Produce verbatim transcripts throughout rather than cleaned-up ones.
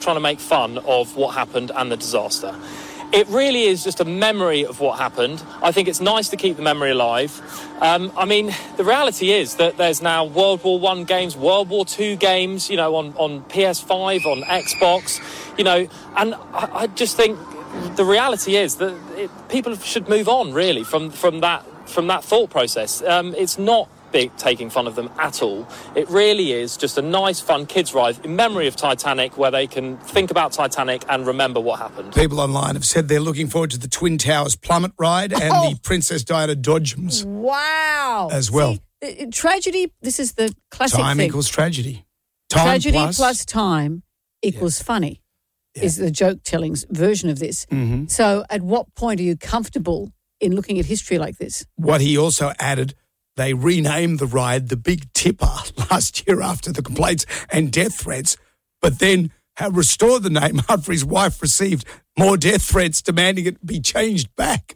trying to make fun of what happened and the disaster. It really is just a memory of what happened. I think it's nice to keep the memory alive. Um, I mean, the reality is that there's now World War One games, World War Two games, you know, on, on P S five, on Xbox, you know, and I, I just think the reality is that it, people should move on, really, from, from that from that thought process. Um, it's not big taking fun of them at all. It really is just a nice, fun kids' ride in memory of Titanic, where they can think about Titanic and remember what happened. People online have said they're looking forward to the Twin Towers plummet ride and oh. the Princess Diana Dodgems. Wow. As well. See, tragedy, this is the classic time thing. equals tragedy. Time tragedy plus, plus time equals yeah. funny yeah. is the joke-telling version of this. Mm-hmm. So at what point are you comfortable in looking at history like this? What he also added, they renamed the ride the Big Tipper last year after the complaints and death threats, but then have restored the name after his wife received more death threats demanding it be changed back.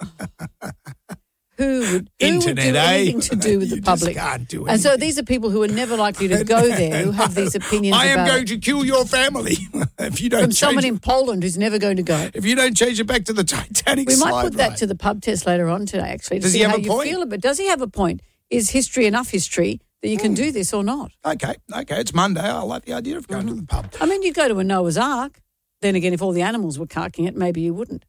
Who would, who Internet, would do eh? anything to do with you the public? Just can't do anything. And so these are people who are never likely to go there, who have these opinions I am about going to kill your family if you don't from change someone it. in Poland who's never going to go. If you don't change it back to the Titanic We slide might put that ride. to the pub test later on today, actually, to Does see he have how a you point? feel about it. Does he have a point? Is history enough history that you can Mm. do this or not? Okay, okay, it's Monday. I like the idea of going Mm-hmm. to the pub. I mean, you go to a Noah's Ark. Then again, if all the animals were carking it, maybe you wouldn't.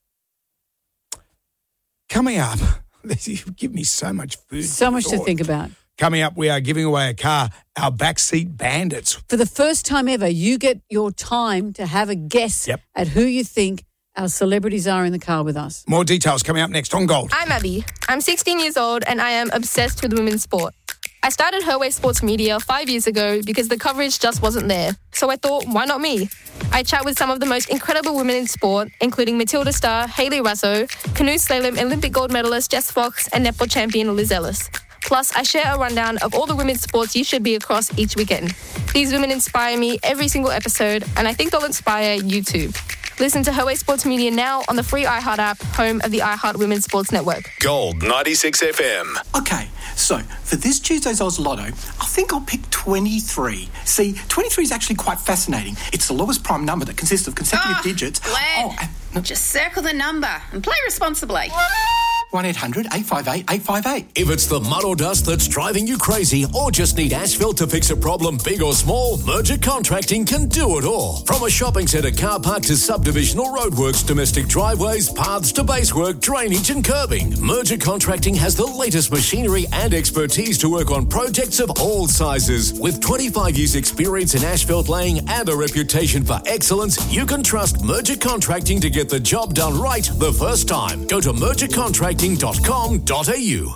Coming up, you give me so much food. So for much to thought. think about. Coming up, we are giving away a car, our backseat bandits. For the first time ever, you get your time to have a guess Yep. at who you think our celebrities are in the car with us. More details coming up next on Gold. I'm Abby. I'm sixteen years old and I am obsessed with women's sport. I started Her Way Sports Media five years ago because the coverage just wasn't there. So I thought, why not me? I chat with some of the most incredible women in sport, including Matilda Starr, Hayley Raso, canoe slalom Olympic gold medalist Jess Fox, and netball champion Liz Ellis. Plus, I share a rundown of all the women's sports you should be across each weekend. These women inspire me every single episode, and I think they'll inspire you too. Listen to Her Way Sports Media now on the free iHeart app, home of the iHeart Women's Sports Network. Gold ninety-six F M. Okay, so for this Tuesday's Oz Lotto, I think I'll pick twenty-three. See, twenty-three is actually quite fascinating. It's the lowest prime number that consists of consecutive Oh, digits. Glenn, Oh, and, just circle the number and play responsibly. one eight hundred eight five eight eight five eight. If it's the mud or dust that's driving you crazy or just need asphalt to fix a problem big or small, Merger Contracting can do it all. From a shopping centre, car park to subdivisional roadworks, domestic driveways, paths to basework, drainage and curbing, Merger Contracting has the latest machinery and expertise to work on projects of all sizes. With twenty-five years experience in asphalt laying and a reputation for excellence, you can trust Merger Contracting to get the job done right the first time. Go to merger contracting dot com dot a u.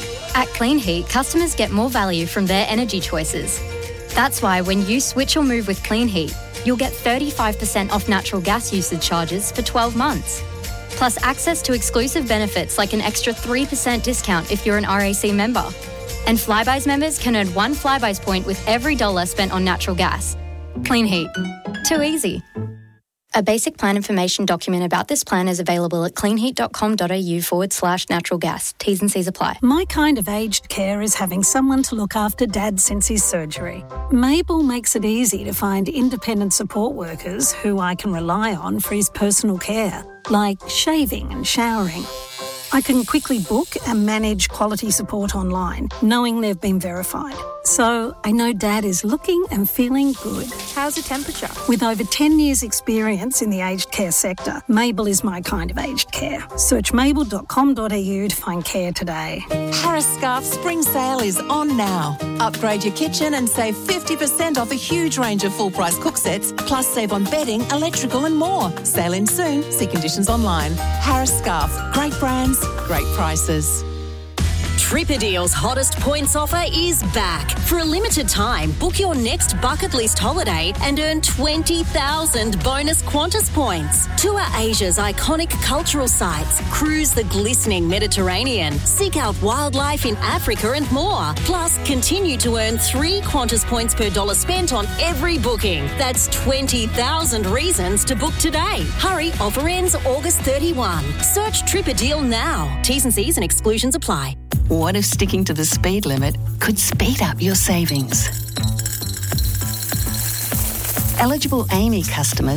At Clean Heat, customers get more value from their energy choices. That's why when you switch or move with Clean Heat, you'll get thirty-five percent off natural gas usage charges for twelve months. Plus access to exclusive benefits like an extra three percent discount if you're an R A C member. And Flybuys members can earn one Flybuys point with every dollar spent on natural gas. Clean Heat. Too easy. A basic plan information document about this plan is available at cleanheat.com.au forward slash natural gas. T's and C's apply. My kind of aged care is having someone to look after Dad since his surgery. Mabel makes it easy to find independent support workers who I can rely on for his personal care, like shaving and showering. I can quickly book and manage quality support online, knowing they've been verified. So I know Dad is looking and feeling good. How's the temperature? With over ten years experience in the aged care sector, Mabel is my kind of aged care. Search mabel dot com dot a u to find care today. Harris Scarf Spring Sale is on now. Upgrade your kitchen and save fifty percent off a huge range of full-price cook sets, plus save on bedding, electrical and more. Sale in soon. See conditions online. Harris Scarf. Great brands, great prices. Tripadeal's hottest points offer is back. For a limited time, book your next bucket list holiday and earn twenty thousand bonus Qantas points. Tour Asia's iconic cultural sites, cruise the glistening Mediterranean, seek out wildlife in Africa and more. Plus, continue to earn three Qantas points per dollar spent on every booking. That's twenty thousand reasons to book today. Hurry, offer ends August thirty-first. Search Tripadeal now. T's and C's and exclusions apply. What if sticking to the speed limit could speed up your savings? Eligible A M I customers